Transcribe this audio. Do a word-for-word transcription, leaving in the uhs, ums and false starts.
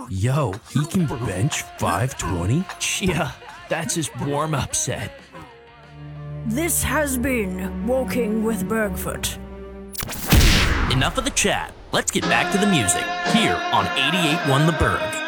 Yo, he can bench five twenty? Yeah, that's his warm-up set. This has been Walking with Bergfoot. Enough of the chat. Let's get back to the music here on eighty-eight point one The Berg.